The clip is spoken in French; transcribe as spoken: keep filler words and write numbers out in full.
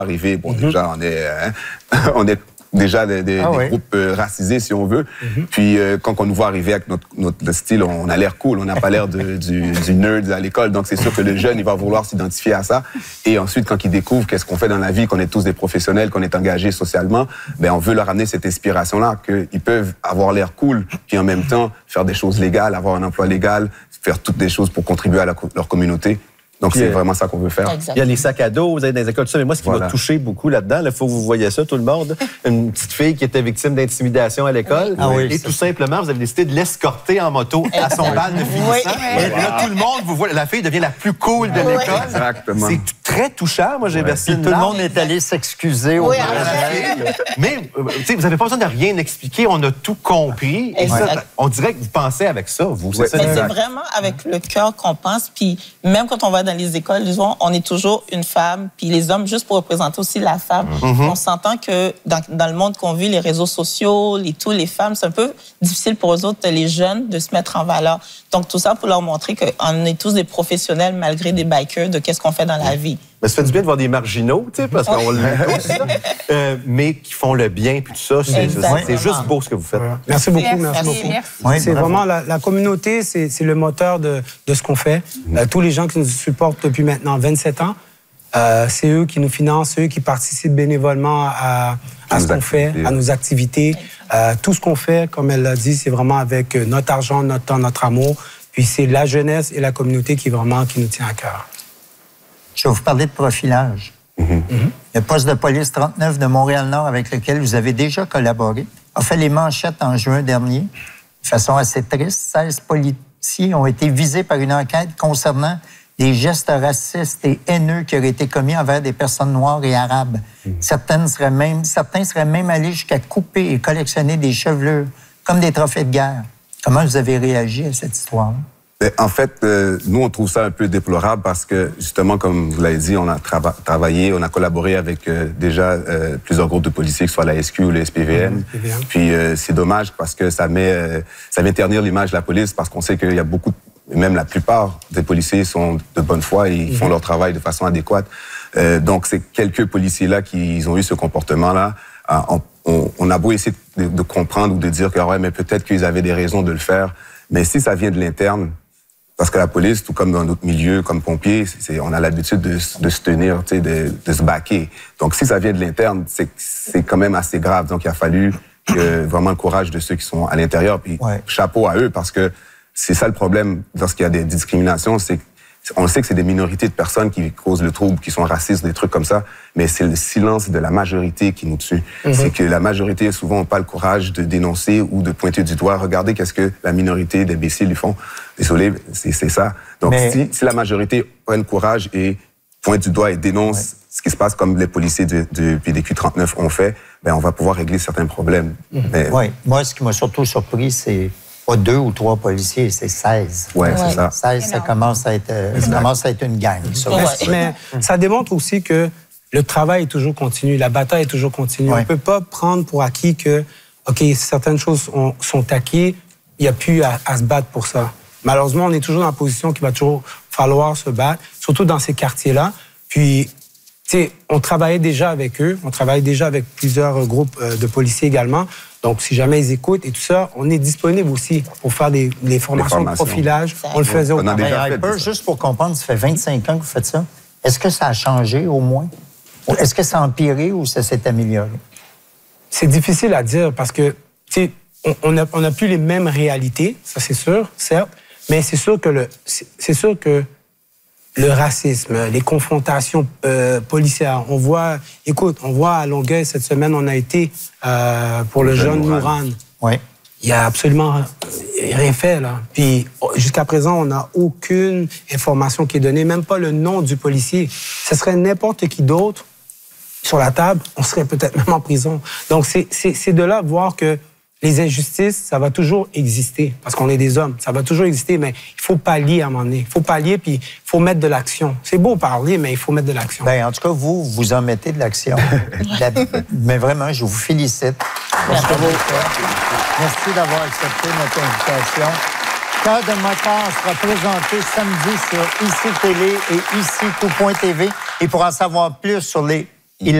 arrivé, bon, Mm-hmm. déjà, on est, hein, on est déjà des, des, ah, des oui. groupes euh, racisés, si on veut. Mm-hmm. Puis, euh, quand on nous voit arriver avec notre, notre style, on a l'air cool. On n'a pas l'air de, du, du nerd à l'école. Donc, c'est sûr que le jeune, il va vouloir s'identifier à ça. Et ensuite, quand il découvre qu'est-ce qu'on fait dans la vie, qu'on est tous des professionnels, qu'on est engagés socialement, ben, on veut leur amener cette inspiration-là, qu'ils peuvent avoir l'air cool, puis en même temps, faire des choses légales, avoir un emploi légal, faire toutes des choses pour contribuer à la, leur communauté. Donc, c'est vraiment ça qu'on veut faire. Exactement. Il y a les sacs à dos, vous êtes dans les écoles, tout ça. Mais moi, ce qui Voilà. m'a touché beaucoup là-dedans, il faut que vous voyez ça, tout le monde. Une petite fille qui était victime d'intimidation à l'école. Ah oui, et ça. tout simplement, vous avez décidé de l'escorter en moto à son bal de finissant. Oui. Et là, tout le monde vous voit. La fille devient la plus cool de l'école. Exactement. C'est très touchant. Moi, j'ai versé Puis une tout le larme. monde est allé s'excuser au Oui, bal. après. Mais, euh, tu sais, vous n'avez pas besoin de rien expliquer. On a tout compris. Et ça, Exact. on dirait que vous pensez avec ça, vous. C'est Ouais. ça, Mais c'est exact. vraiment avec le cœur qu'on pense. Puis même quand on va dans les écoles, disons, on est toujours une femme. Puis les hommes, juste pour représenter aussi la femme. On s'entend que dans, dans le monde qu'on vit, les réseaux sociaux, les, tous les femmes, c'est un peu difficile pour eux autres, les jeunes, de se mettre en valeur. Donc tout ça pour leur montrer qu'on est tous des professionnels malgré des bikers de qu'est-ce qu'on fait dans la vie. Mais ça fait du bien de voir des marginaux, tu sais, parce qu'on le met tous, là. Euh, mais qui font le bien, puis tout ça. C'est, Exactement. c'est juste beau ce que vous faites. Voilà. Merci beaucoup, merci, Merci. beaucoup. Merci. Oui, C'est bravo. vraiment la, la communauté, c'est, c'est le moteur de, de ce qu'on fait. Euh, tous les gens qui nous supportent depuis maintenant vingt-sept ans, euh, c'est eux qui nous financent, c'est eux qui participent bénévolement à, à ce Nos qu'on fait, activités. à nos activités. Euh, tout ce qu'on fait, comme elle l'a dit, c'est vraiment avec euh, notre argent, notre temps, notre amour. Puis c'est la jeunesse et la communauté qui vraiment qui nous tient à cœur. Je vais vous parler de profilage. Le poste de police trente-neuf de Montréal-Nord, avec lequel vous avez déjà collaboré, a fait les manchettes en juin dernier. De façon assez triste, seize policiers ont été visés par une enquête concernant des gestes racistes et haineux qui auraient été commis envers des personnes noires et arabes. Certaines seraient même, certains seraient même allés jusqu'à couper et collectionner des chevelures, comme des trophées de guerre. Comment vous avez réagi à cette histoire? En fait, euh, nous, on trouve ça un peu déplorable parce que, justement, comme vous l'avez dit, on a trava- travaillé, on a collaboré avec euh, déjà euh, plusieurs groupes de policiers, que ce soit la S Q ou le S P V M. S P V M. Puis euh, c'est dommage parce que ça met, euh, ça vient ternir l'image de la police parce qu'on sait qu'il y a beaucoup, même la plupart des policiers sont de bonne foi et ils font leur travail de façon adéquate. Euh, donc, c'est quelques policiers-là qui ils ont eu ce comportement-là. Euh, on, on, on a beau essayer de, de comprendre ou de dire que, ouais, mais peut-être qu'ils avaient des raisons de le faire. Mais si ça vient de l'interne, parce que la police, tout comme dans d'autres milieux, comme pompiers, c'est, on a l'habitude de, de se tenir, tu sais, de, de se baquer. Donc, si ça vient de l'interne, c'est, c'est quand même assez grave. Donc, il a fallu que, vraiment le courage de ceux qui sont à l'intérieur. Puis, Ouais. chapeau à eux, parce que c'est ça le problème lorsqu'il y a des discriminations, c'est on sait que c'est des minorités de personnes qui causent le trouble, qui sont racistes, des trucs comme ça, mais c'est le silence de la majorité qui nous tue. Mm-hmm. C'est que la majorité, souvent, n'a pas le courage de dénoncer ou de pointer du doigt. Regardez qu'est-ce que la minorité d'imbéciles lui font. Désolé, c'est, c'est ça. Donc, Mais... si, si la majorité prend le courage et pointe du doigt et dénonce ouais. ce qui se passe comme les policiers du, du P D Q trente-neuf ont fait, ben on va pouvoir régler certains problèmes. Mm-hmm. Mais... Oui. Moi, ce qui m'a surtout surpris, c'est pas deux ou trois policiers, c'est seize. Oui, ouais. c'est ça. seize, ça commence à être, ça commence à être une gang. Ça. Ouais. Mais ça démontre aussi que le travail est toujours continu, la bataille est toujours continue. Ouais. On ne peut pas prendre pour acquis que, OK, certaines choses ont, sont acquises, il n'y a plus à, à se battre pour ça. Malheureusement, on est toujours dans la position qu'il va toujours falloir se battre, surtout dans ces quartiers-là. Puis, tu sais, on travaillait déjà avec eux, on travaillait déjà avec plusieurs groupes de policiers également. Donc, si jamais ils écoutent et tout ça, on est disponible aussi pour faire des, des formations, formations de profilage. On le faisait au travail. Hyper, juste pour comprendre, ça fait vingt-cinq ans que vous faites ça. Est-ce que ça a changé au moins? Est-ce que ça a empiré ou ça s'est amélioré? C'est difficile à dire parce que, tu sais, on n'a on a plus les mêmes réalités, ça c'est sûr, certes, mais c'est sûr que le, c'est sûr que le racisme, les confrontations euh, policières, on voit, écoute, on voit à Longueuil cette semaine, on a été euh, pour le, le jeune Nouran. Oui. Il y a absolument rien fait, là. Puis jusqu'à présent, on n'a aucune information qui est donnée, même pas le nom du policier. Ce serait n'importe qui d'autre sur la table, on serait peut-être même en prison. Donc c'est, c'est, c'est de là voir que les injustices, ça va toujours exister, parce qu'on est des hommes, ça va toujours exister, mais il faut pallier à un moment donné. Il faut pallier, puis il faut mettre de l'action. C'est beau parler, mais il faut mettre de l'action. Bien, en tout cas, vous, vous en mettez de l'action. Mais vraiment, je vous félicite. Merci, Merci d'avoir accepté notre invitation. Cœur de moteur sera présenté samedi sur I C Télé et ici tout point T V. Et pour en savoir plus sur les